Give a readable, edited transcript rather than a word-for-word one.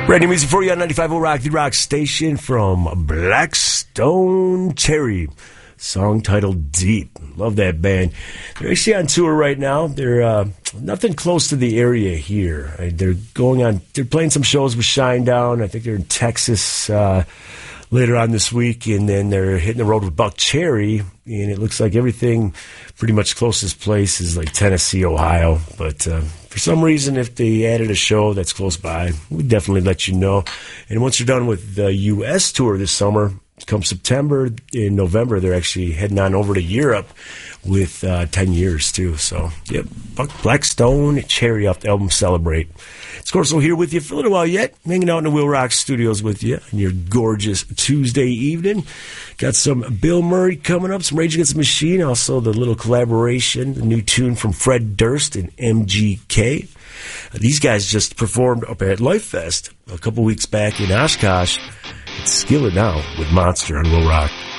Brand new music for you on 95.0 Rock, the rock station from Black Stone Cherry. Song titled Deep. Love that band. They're actually on tour right now. They're nothing close to the area here. They're playing some shows with Shinedown. I think they're in Texas later on this week, and then they're hitting the road with Buck Cherry, and it looks like everything, pretty much closest place is like Tennessee, Ohio. But for some reason, if they added a show that's close by, we'd definitely let you know. And once you're done with the U.S. tour this summer, come September, in November, they're actually heading on over to Europe with 10 years, too. So, yep, Black Stone Cherry off the album Celebrate. It's Corso here with you for a little while yet, hanging out in the Will Rock Studios with you on your gorgeous Tuesday evening. Got some Bill Murray coming up, some Rage Against the Machine, also the little collaboration, the new tune from Fred Durst and MGK. These guys just performed up at Life Fest a couple weeks back in Oshkosh. It's Skillet now with Monster on Will Rock.